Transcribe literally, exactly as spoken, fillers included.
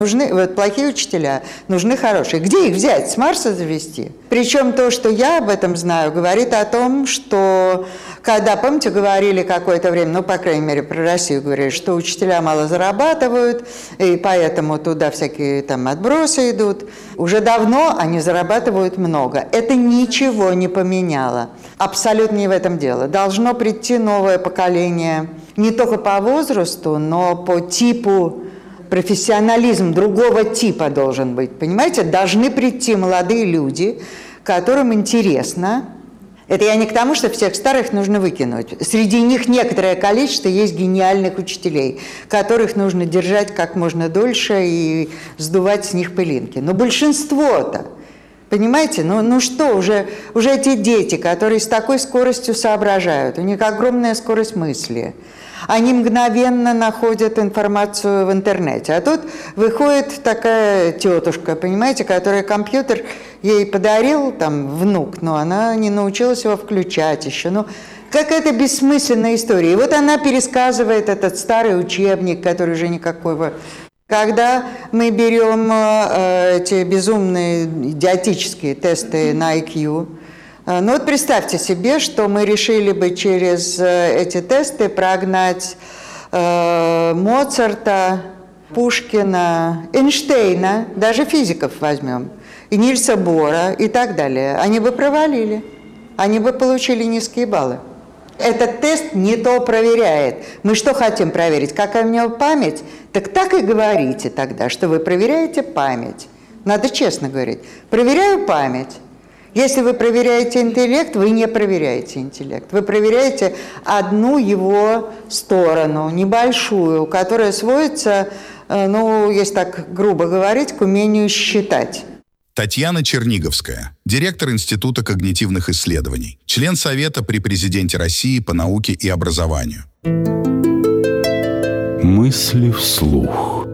Нужны вот плохие учителя, нужны хорошие. Где их взять? С Марса завести? Причем то, что я об этом знаю, говорит о том, что когда, помните, говорили какое-то время, ну, по крайней мере, про Россию говорили, что учителя мало зарабатывают, и поэтому туда всякие там отбросы идут. Уже давно они зарабатывают много. Это ничего не поменяло. Абсолютно не в этом дело. Должно прийти новое поколение не только по возрасту, но по типу. Профессионализм другого типа должен быть, понимаете? Должны прийти молодые люди, которым интересно. Это я не к тому, что всех старых нужно выкинуть. Среди них некоторое количество есть гениальных учителей, которых нужно держать как можно дольше и сдувать с них пылинки. Но большинство-то, понимаете, ну, ну что, уже, уже эти дети, которые с такой скоростью соображают, у них огромная скорость мысли, они мгновенно находят информацию в интернете. А тут выходит такая тетушка, понимаете, которая компьютер ей подарил, там, внук, но она не научилась его включать еще. Ну, какая-то бессмысленная история. И вот она пересказывает этот старый учебник, который уже никакого... Когда мы берем э, эти безумные идиотические тесты на ай кью, ну вот представьте себе, что мы решили бы через эти тесты прогнать э, Моцарта, Пушкина, Эйнштейна, даже физиков возьмем, и Нильса Бора и так далее. Они бы провалили, они бы получили низкие баллы. Этот тест не то проверяет. Мы что хотим проверить? Какая у него память? Так так и говорите тогда, что вы проверяете память. Надо честно говорить. Проверяю память. Если вы проверяете интеллект, вы не проверяете интеллект. Вы проверяете одну его сторону, небольшую, которая сводится, ну, если так грубо говорить, к умению считать. Татьяна Черниговская, директор Института когнитивных исследований, член Совета при Президенте России по науке и образованию. Мысли вслух.